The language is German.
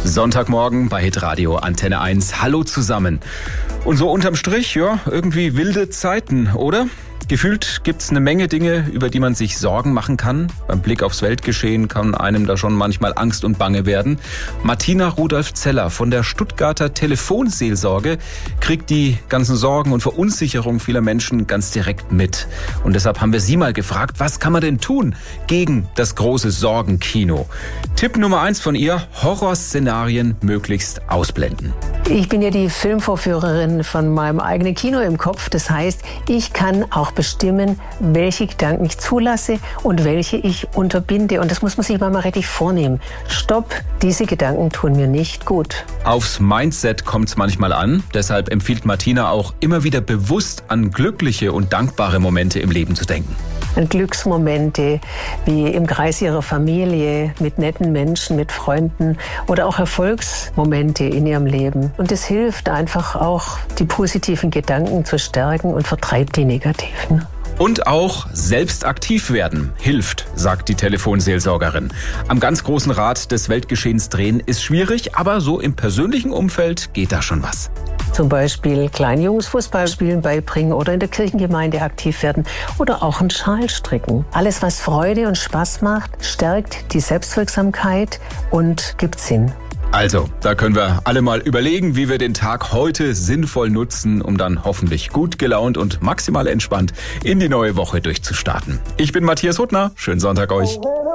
Sonntagmorgen bei Hitradio Antenne 1. Hallo zusammen. Und so unterm Strich, ja, irgendwie wilde Zeiten, oder? Gefühlt gibt's eine Menge Dinge, über die man sich Sorgen machen kann. Beim Blick aufs Weltgeschehen kann einem da schon manchmal Angst und Bange werden. Martina Rudolph-Zeller von der Stuttgarter Telefonseelsorge kriegt die ganzen Sorgen und Verunsicherung vieler Menschen ganz direkt mit. Und deshalb haben wir sie mal gefragt, was kann man denn tun gegen das große Sorgenkino? Tipp Nummer 1 von ihr: Horrorszenarien möglichst ausblenden. Ich bin ja die Filmvorführerin von meinem eigenen Kino im Kopf. Das heißt, ich kann auch bestimmen, welche Gedanken ich zulasse und welche ich unterbinde. Und das muss man sich mal richtig vornehmen. Stopp, diese Gedanken tun mir nicht gut. Aufs Mindset kommt es manchmal an. Deshalb empfiehlt Martina auch, immer wieder bewusst an glückliche und dankbare Momente im Leben zu denken. An Glücksmomente wie im Kreis ihrer Familie, mit netten Menschen, mit Freunden oder auch Erfolgsmomente in ihrem Leben. Und es hilft einfach auch, die positiven Gedanken zu stärken und vertreibt die negativen. Und auch selbst aktiv werden hilft, sagt die Telefonseelsorgerin. Am ganz großen Rad des Weltgeschehens drehen ist schwierig, aber so im persönlichen Umfeld geht da schon was. Zum Beispiel kleinen Jungs Fußballspielen beibringen oder in der Kirchengemeinde aktiv werden oder auch einen Schal stricken. Alles, was Freude und Spaß macht, stärkt die Selbstwirksamkeit und gibt Sinn. Also, da können wir alle mal überlegen, wie wir den Tag heute sinnvoll nutzen, um dann hoffentlich gut gelaunt und maximal entspannt in die neue Woche durchzustarten. Ich bin Matthias Huttner. Schönen Sonntag euch.